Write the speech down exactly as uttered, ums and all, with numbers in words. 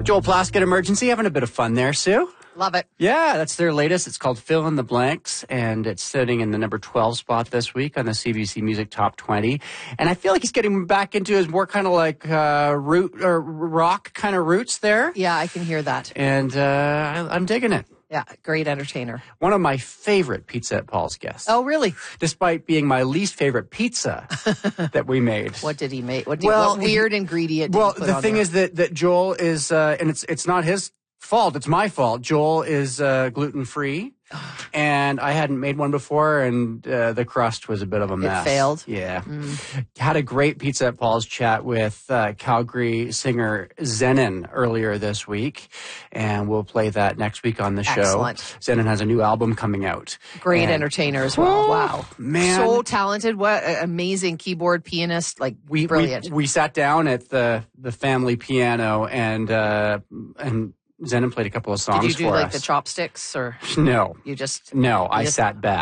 Joel Plaskett Emergency, having a bit of fun there, Sue. Love it. Yeah, that's their latest. It's called Fill in the Blanks, and it's sitting in the number twelve spot this week on the C B C Music Top twenty. And I feel like he's getting back into his more kind of like uh, root or rock kind of roots there. Yeah, I can hear that. And uh, I, I'm digging it. Yeah, great entertainer. One of my favorite Pizza at Paul's guests. Oh, really? Despite being my least favorite pizza that we made. What did he make? What, did, well, what weird ingredient did Well, he put the on thing there? is that, that Joel is, uh, and it's it's not his fault, it's my fault. Joel is uh, gluten-free, and I hadn't made one before, and uh, the crust was a bit of a mess. It failed? Yeah. Mm. Had a great Pizza at Paul's chat with uh, Calgary singer Zenon earlier this week, and we'll play that next week on the show. Excellent. Zenon has a new album coming out. Great and, entertainer as well. Wow. Man. So talented. What an amazing keyboard pianist. Like, we, brilliant. We, we sat down at the, the family piano, and uh, and Zenon played a couple of songs for us. Did you do like the chopsticks, or No. you just No, you I just, sat back.